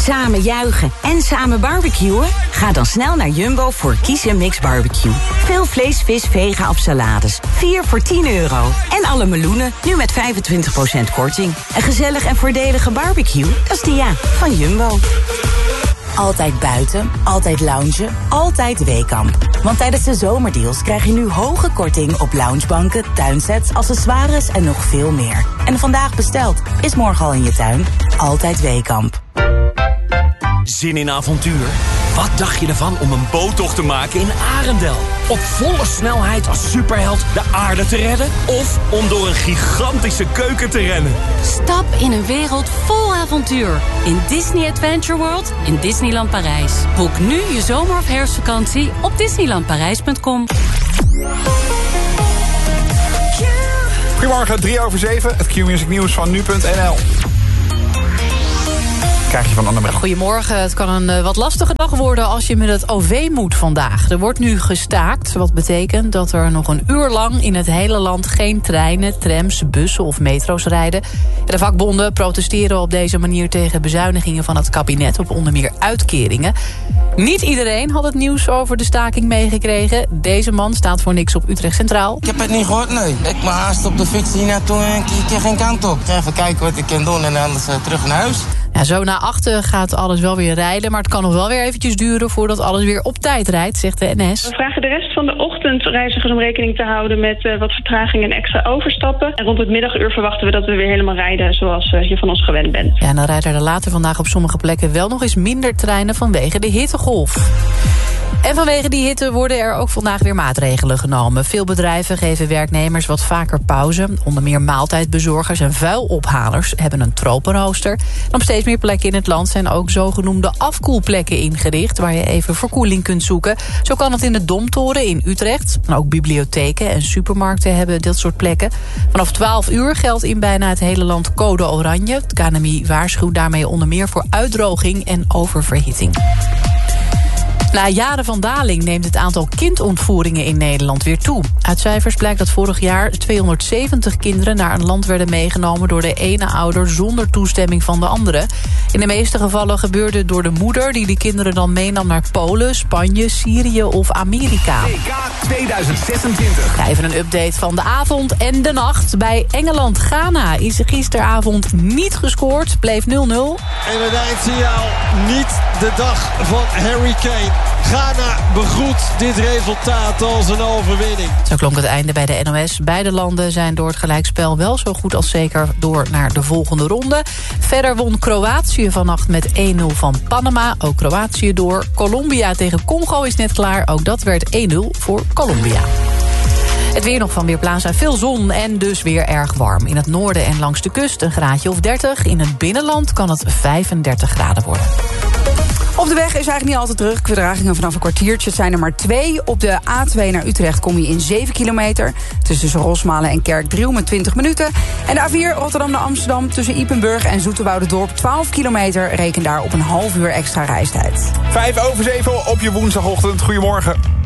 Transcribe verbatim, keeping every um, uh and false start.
Samen juichen en samen barbecuen? Ga dan snel naar Jumbo voor Kies en Mix Barbecue. Veel vlees, vis, vega of salades. vier voor tien euro. En alle meloenen, nu met vijfentwintig procent korting. Een gezellig en voordelige barbecue, dat is de ja van Jumbo. Altijd buiten, altijd loungen, altijd Weekamp. Want tijdens de zomerdeals krijg je nu hoge korting op loungebanken, tuinsets, accessoires en nog veel meer. En vandaag besteld, is morgen al in je tuin. Altijd Weekamp. Zin in avontuur? Wat dacht je ervan om een boottocht te maken in Arendel? Op volle snelheid als superheld de aarde te redden? Of om door een gigantische keuken te rennen? Stap in een wereld vol avontuur. In Disney Adventure World in Disneyland Parijs. Boek nu je zomer- of herfstvakantie op disneyland parijs punt com. Goedemorgen, drie over zeven. Het Q-Music nieuws van nu punt n l. Krijg je van Annemarie. Goedemorgen. Het kan een uh, wat lastige dag worden als je met het O V moet vandaag. Er wordt nu gestaakt, wat betekent dat er nog een uur lang in het hele land geen treinen, trams, bussen of metro's rijden. De vakbonden protesteren op deze manier tegen bezuinigingen van het kabinet op onder meer uitkeringen. Niet iedereen had het nieuws over de staking meegekregen. Deze man staat voor niks op Utrecht Centraal. Ik heb het niet gehoord, nee. Ik me haast op de fiets hier naartoe en ik keer geen kant op. Ik ga even kijken wat ik kan doen en anders uh, terug naar huis. Ja, zo na achten gaat alles wel weer rijden, maar het kan nog wel weer eventjes duren voordat alles weer op tijd rijdt, zegt de N S. We vragen de rest van de ochtend reizigers om rekening te houden met uh, wat vertraging en extra overstappen. En rond het middaguur verwachten we dat we weer helemaal rijden zoals uh, je van ons gewend bent. Ja, en dan rijden er later vandaag op sommige plekken wel nog eens minder treinen vanwege de hittegolf. En vanwege die hitte worden er ook vandaag weer maatregelen genomen. Veel bedrijven geven werknemers wat vaker pauze. Onder meer maaltijdbezorgers en vuilophalers hebben een tropenrooster. En op steeds meer plekken in het land zijn ook zogenoemde afkoelplekken ingericht, waar je even verkoeling kunt zoeken. Zo kan het in de Domtoren in Utrecht. En ook bibliotheken en supermarkten hebben dit soort plekken. Vanaf twaalf uur geldt in bijna het hele land code oranje. Het K N M I waarschuwt daarmee onder meer voor uitdroging en oververhitting. Na jaren van daling neemt het aantal kindontvoeringen in Nederland weer toe. Uit cijfers blijkt dat vorig jaar tweehonderdzeventig kinderen naar een land werden meegenomen door de ene ouder zonder toestemming van de andere. In de meeste gevallen gebeurde het door de moeder die de kinderen dan meenam naar Polen, Spanje, Syrië of Amerika. W K tweeduizend zesentwintig. Ja, even een update van de avond en de nacht. Bij Engeland-Ghana is gisteravond niet gescoord, bleef nul nul. En het eindsignaal niet de dag van Harry Kane. Ghana begroet dit resultaat als een overwinning. Zo klonk het einde bij de N O S. Beide landen zijn door het gelijkspel wel zo goed als zeker door naar de volgende ronde. Verder won Kroatië vannacht met één nul van Panama. Ook Kroatië door. Colombia tegen Congo is net klaar. Ook dat werd één nul voor Colombia. Het weer nog van Weerplaza. Veel zon en dus weer erg warm. In het noorden en langs de kust een graadje of dertig. In het binnenland kan het vijfendertig graden worden. Op de weg is eigenlijk niet altijd druk. Vertragingen vanaf een kwartiertje. Het zijn er maar twee. Op de A twee naar Utrecht kom je in zeven kilometer. Tussen Rosmalen en Kerkdriel met twintig minuten. En de A vier Rotterdam naar Amsterdam tussen Ypenburg en Zoeterwoudendorp twaalf kilometer. Reken daar op een half uur extra reistijd. Vijf over zeven op je woensdagochtend. Goedemorgen.